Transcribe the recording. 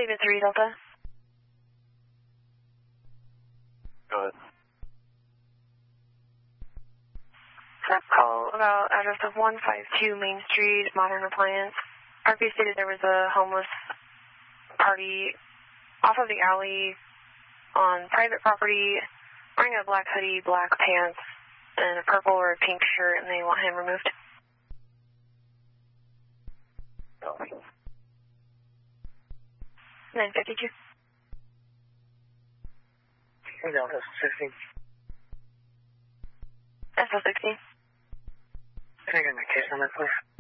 David 3 Delta. Go ahead. Call about address of 152 Main Street, Modern Appliance. RP stated there was a homeless party off of the alley on private property, wearing a black hoodie, black pants, and a purple or a pink shirt, and they want him removed. 952. Delta 16. SO 16. Can I get my case number, please?